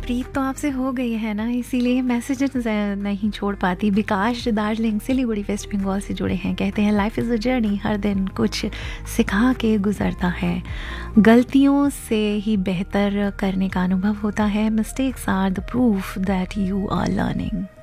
प्रीत तो आपसे हो गई है ना, इसीलिए मैसेजेस नहीं छोड़ पाती। विकास दार्जिलिंग सिलीगुड़ी वेस्ट बंगाल से जुड़े हैं, कहते हैं लाइफ इज़ अ जर्नी, हर दिन कुछ सिखा के गुजरता है, गलतियों से ही बेहतर करने का अनुभव होता है, mistakes are the proof that you are learning.